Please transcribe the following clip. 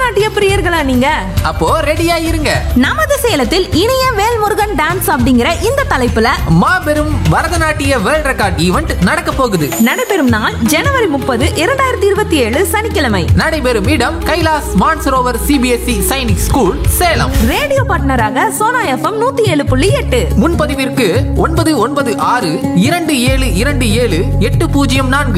பரதநாட்டிய பிரியர்களா நீங்க? அப்போ ரெடியா இருங்க. நமது சேலத்தில் இனிய வேல்முருகன் டான்ஸ் அப்படிங்கிற இந்த தலைப்புல மாபெரும் பரதநாட்டிய வேர்ல்ட் ரெக்கார்ட் ஈவென்ட் நடக்க போகுது. நடைபெறும் நாள் ஜனவரி 30, 2027 சனிக்கிழமை. நடைபெறும் இடம் Kailash Mansarovar CBSE Sainik school, Salem. Radio பார்ட்னராக சோனா FM 107.8. முன்பதிவிற்கு 99627278004.